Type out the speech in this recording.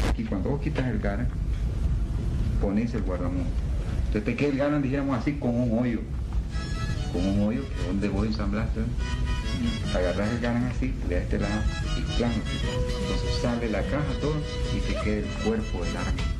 aquí, cuando vos quitas el garan, pones el guardamón. Entonces te queda el garan, dijéramos así, con un hoyo que es donde vos ensamblaste. Agarras el garan así, le das este lado y plano. Entonces sale la caja todo y te queda el cuerpo del arma.